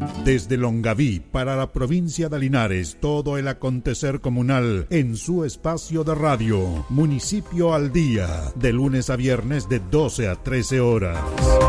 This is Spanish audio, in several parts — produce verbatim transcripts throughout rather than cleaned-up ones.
Desde Longaví para la provincia de Linares, todo el acontecer comunal en su espacio de radio. Municipio al Día, de lunes a viernes de doce a trece horas.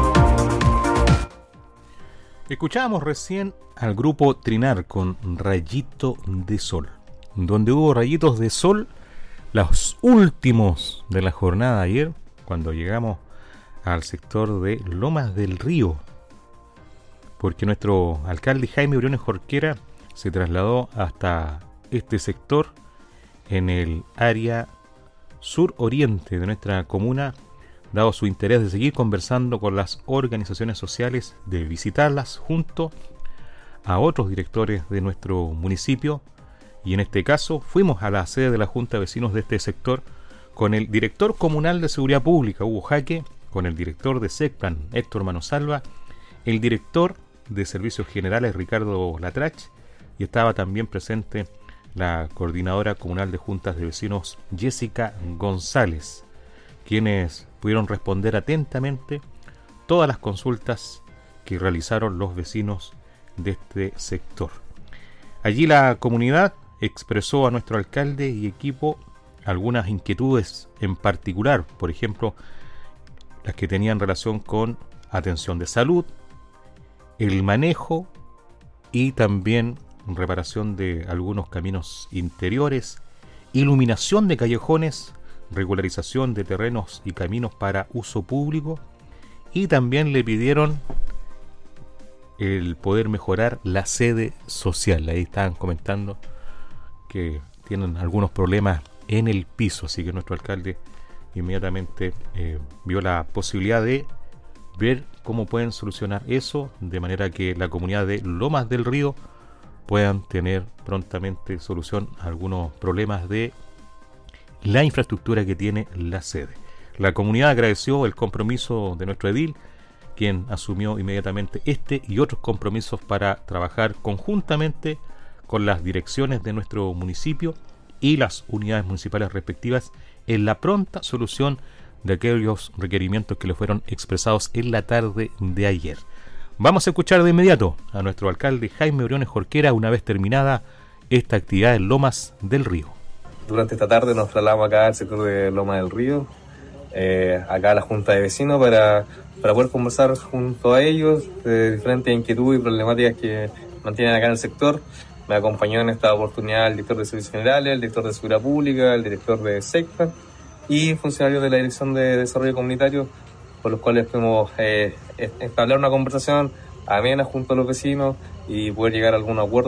Escuchábamos recién al grupo Trinar con Rayito de Sol, donde hubo rayitos de sol los últimos de la jornada de ayer, cuando llegamos al sector de Lomas del Río, porque nuestro alcalde Jaime Briones Jorquera se trasladó hasta este sector en el área sur-oriente de nuestra comuna, dado su interés de seguir conversando con las organizaciones sociales, de visitarlas junto a otros directores de nuestro municipio, y en este caso fuimos a la sede de la Junta de Vecinos de este sector con el director comunal de Seguridad Pública, Hugo Jaque, con el director de SECPLAN, Héctor Manosalva, el director de Servicios Generales, Ricardo Latrach, y estaba también presente la coordinadora comunal de juntas de vecinos, Jessica González, quienes pudieron responder atentamente todas las consultas que realizaron los vecinos de este sector. Allí la comunidad expresó a nuestro alcalde y equipo algunas inquietudes en particular, por ejemplo, las que tenían relación con atención de salud, el manejo y también reparación de algunos caminos interiores, iluminación de callejones, regularización de terrenos y caminos para uso público, y también le pidieron el poder mejorar la sede social. Ahí estaban comentando que tienen algunos problemas en el piso, así que nuestro alcalde inmediatamente eh, vio la posibilidad de ver cómo pueden solucionar eso, de manera que la comunidad de Lomas del Río puedan tener prontamente solución a algunos problemas de la infraestructura que tiene la sede. La comunidad agradeció el compromiso de nuestro edil, quien asumió inmediatamente este y otros compromisos para trabajar conjuntamente con las direcciones de nuestro municipio y las unidades municipales respectivas en la pronta solución de aquellos requerimientos que le fueron expresados en la tarde de ayer. Vamos a escuchar de inmediato a nuestro alcalde Jaime Briones Jorquera una vez terminada esta actividad en Lomas del Río. Durante esta tarde nos trasladamos acá al sector de Lomas del Río, eh, acá a la Junta de Vecinos para, para poder conversar junto a ellos de diferentes inquietudes y problemáticas que mantienen acá en el sector. Me acompañó en esta oportunidad el director de Servicios Generales, el director de Seguridad Pública, el director de SECPLAN y funcionarios de la Dirección de Desarrollo Comunitario, por los cuales podemos eh, establecer una conversación amena junto a los vecinos y poder llegar a algún acuerdo